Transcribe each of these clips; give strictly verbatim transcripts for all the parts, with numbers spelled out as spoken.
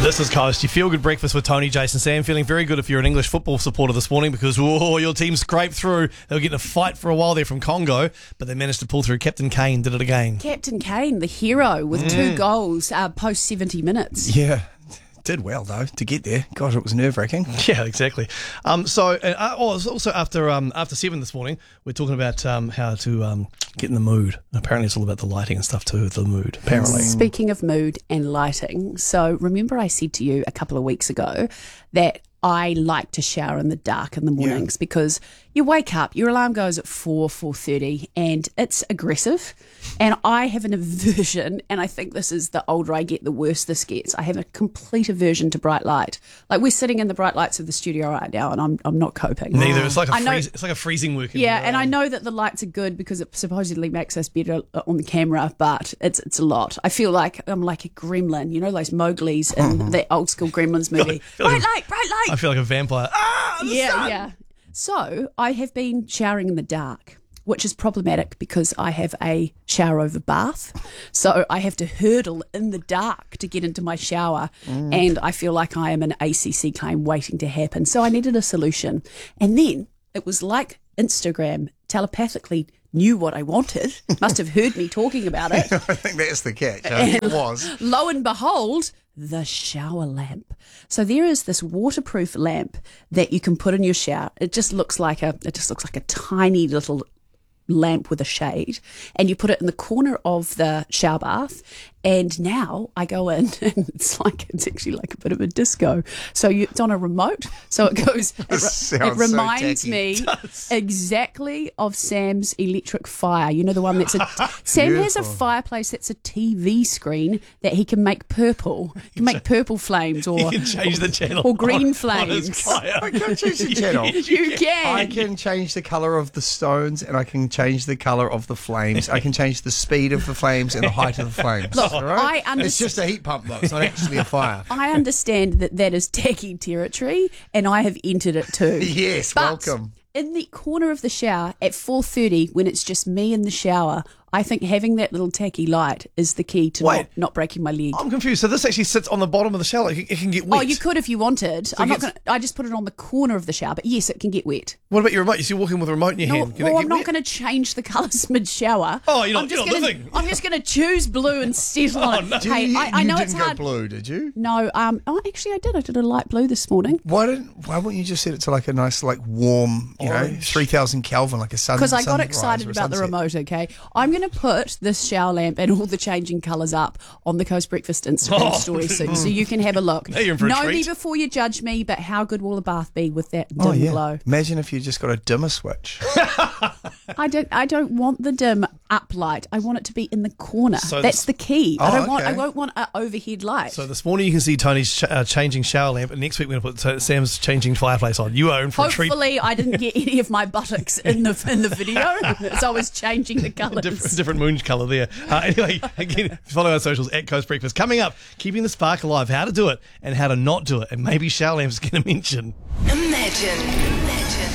This is Coast. You feel good breakfast with Tony, Jason, Sam. Feeling very good if you're an English football supporter this morning because whoa, your team scraped through. They were getting a fight for a while there from Congo, but they managed to pull through. Captain Kane did it again. Captain Kane, the hero, with mm. two goals uh, post seventy minutes. Yeah. Did well though to get there. God, it was nerve wracking. Yeah, exactly. Um, so, uh, oh, also after um, after seven this morning, we're talking about um, how to um, get in the mood. Apparently, it's all about the lighting and stuff too. The mood, apparently. Speaking of mood and lighting, so remember I said to you a couple of weeks ago that I like to shower in the dark in the mornings yeah. because you wake up, your alarm goes at four, four thirty, and it's aggressive. And I have an aversion, and I think this is the older I get, the worse this gets. I have a complete aversion to bright light. Like we're sitting in the bright lights of the studio right now, and I'm I'm not coping. Neither. It's like a know, freeze, it's like a freezing work. Yeah, and I know that the lights are good because it supposedly makes us better on the camera, but it's it's a lot. I feel like I'm like a gremlin, you know, those Mowgli's in mm-hmm. the old school Gremlins movie. Bright like, light, bright light. I feel like a vampire. Ah, the yeah, sun. yeah. So I have been showering in the dark, which is problematic because I have a shower over bath. So I have to hurdle in the dark to get into my shower. Mm. And I feel like I am an A C C claim waiting to happen. So I needed a solution. And then it was like Instagram telepathically knew what I wanted, must have heard me talking about it. I think that's the catch. I think it was. Lo and behold, the shower lamp. So there is this waterproof lamp that you can put in your shower. It just looks like a it just looks like a tiny little lamp with a shade, and you put it in the corner of the shower bath. And now I go in and it's like it's actually like a bit of a disco. So you, it's on a remote, so it goes. It, it reminds so me exactly of Sam's electric fire. You know the one that's a Sam has a fireplace that's a T V screen that he can make purple. He can make purple flames or you can change the channel or green on, flames. On I can change the channel. You can. I can change the colour of the stones and I can change the colour of the flames. I can change the speed of the flames and the height of the flames. Look, right? I understand. It's just a heat pump though. It's not actually a fire. I understand that that is tacky territory and I have entered it too. Yes, but welcome. In the corner of the shower at four thirty when it's just me in the shower, I think having that little tacky light is the key to not, not breaking my leg. I'm confused. So this actually sits on the bottom of the shower. It can, it can get wet. Oh, you could if you wanted. So I'm not going. I just put it on the corner of the shower, but yes, it can get wet. What about your remote? You're walking with a remote in your no, hand. Can well, that I'm get not wet? going to change the colours mid-shower. Oh, you're not, I'm just you're not gonna, living. I'm just going to choose blue and settle Oh, on no. it. Hey, you, I, I you know didn't it's go hard. blue, did you? No, um, oh, actually, I did. I did a light blue this morning. Why didn't? Why wouldn't you just set it to like a nice, like warm, you Orange. know, three thousand Kelvin, like a sun? Because I got sunrise excited or a about the sunset. remote, okay? I'm going to put this shower lamp and all the changing colours up on the Coast Breakfast Instagram Oh. story soon, so you can have a look. Now you're in for a know treat. me before you judge me, but how good will a bath be with that dim Oh yeah. glow? Imagine if you just got a dimmer switch. I don't. I don't want the dim up light. I want it to be in the corner. So That's this- the key. Oh, I don't want. okay. I won't want an overhead light. So this morning you can see Tony's ch- uh, changing shower lamp, and next week we're going to put Sam's changing fireplace on. You are in for a treat. Hopefully, I didn't get any of my buttocks in the in the video, so I was changing the colours. Different, different moon colour there. Uh, anyway, again, follow our socials at Coast Breakfast. Coming up, keeping the spark alive, how to do it and how to not do it, and maybe shower lamp's going to mention. Imagine, imagine.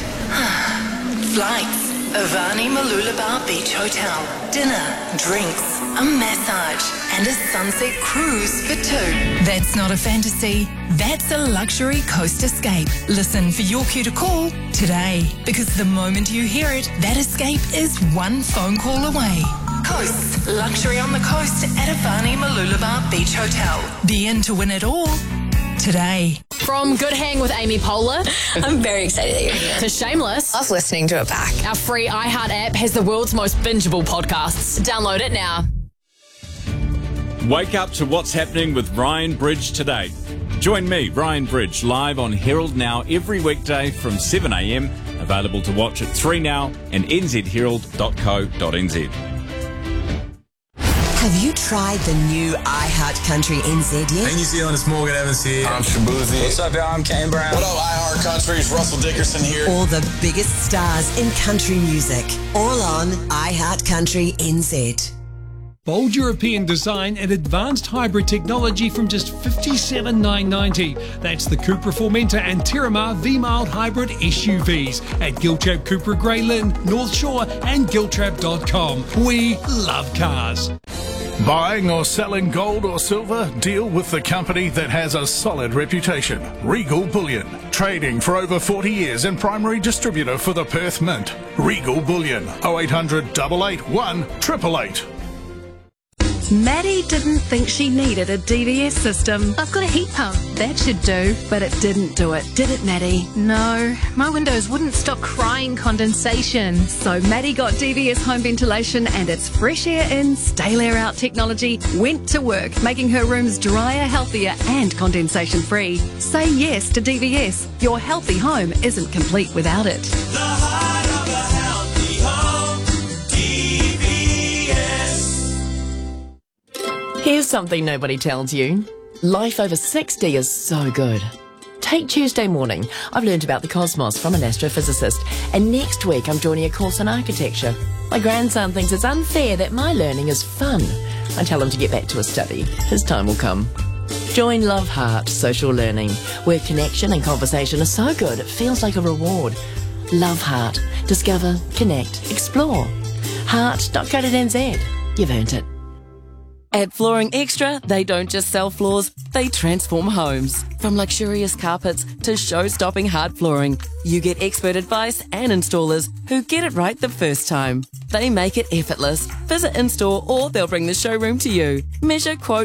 Flights, Avani Malulabar Beach Hotel, dinner, drinks, a massage, and a sunset cruise for two. That's not a fantasy. That's a luxury coast escape. Listen for your cue to call today, because the moment you hear it, that escape is one phone call away. Coast, luxury on the coast at Avani Malulabar Beach Hotel. Be in to win it all today. From Good Hang with Amy Poehler I'm very excited that you're here. to Shameless, Love listening to it back. our free iHeart app has the world's most bingeable podcasts. Download it now. Wake up to what's happening with Ryan Bridge today. Join me, Ryan Bridge, live on Herald Now every weekday from seven a m. Available to watch at three now and n z herald dot co dot n z. Have you tried the new iHeart Country N Z Hey, yet? New Zealand, it's Morgan Evans here. I'm Shabuzi. What's up, y'all? I'm Kane Brown. What up, iHeart Country? It's Russell Dickerson here. All the biggest stars in country music, all on iHeart Country N Z. Bold European design and advanced hybrid technology from just fifty-seven thousand nine hundred ninety dollars. That's the Cupra Formentor and Terramar V-Mild Hybrid S U Vs at Giltrap Cupra Grey Lynn, North Shore and Giltrap dot com. We love cars. Buying or selling gold or silver? Deal with the company that has a solid reputation. Regal Bullion. Trading for over forty years and primary distributor for the Perth Mint. Regal Bullion. oh eight hundred, eight eight one, eight eight eight. Maddie didn't think she needed a D V S system. I've got a heat pump. That should do. But it didn't do it, did it, Maddie? No, my windows wouldn't stop crying condensation. So Maddie got D V S home ventilation and its fresh air in, stale air out technology went to work, making her rooms drier, healthier and condensation free. Say yes to D V S. Your healthy home isn't complete without it. The heart of a healthy home, D V S. Here's something nobody tells you. Life over sixty is so good. Take Tuesday morning. I've learned about the cosmos from an astrophysicist, and next week I'm joining a course on architecture. My grandson thinks it's unfair that my learning is fun. I tell him to get back to his study. His time will come. Join Love Heart Social Learning, where connection and conversation are so good it feels like a reward. Love Heart. Discover, connect, explore. heart dot co dot n z. You've earned it. At Flooring Extra, they don't just sell floors, they transform homes. From luxurious carpets to show-stopping hard flooring, you get expert advice and installers who get it right the first time. They make it effortless. Visit in-store or they'll bring the showroom to you. Measure, quote,